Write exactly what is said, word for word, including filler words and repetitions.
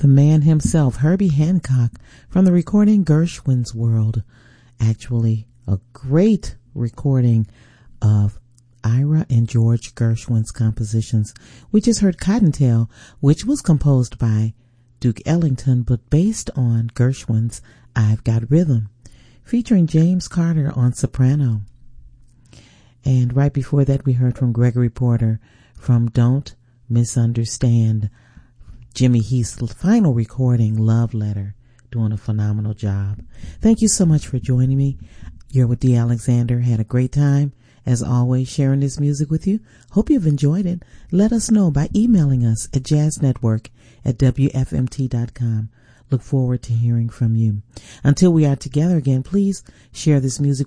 the man himself, Herbie Hancock, from the recording Gershwin's World. Actually, a great recording of Ira and George Gershwin's compositions. We just heard Cottontail, which was composed by Duke Ellington, but based on Gershwin's I've Got Rhythm, featuring James Carter on soprano. And right before that, we heard from Gregory Porter from Don't Misunderstand, Jimmy Heath's final recording, Love Letter, doing a phenomenal job. Thank you so much for joining me. You're with Dee Alexander. Had a great time, as always, sharing this music with you. Hope you've enjoyed it. Let us know by emailing us at jazznetwork at w f m t dot com. Look forward to hearing from you. Until we are together again, please share this music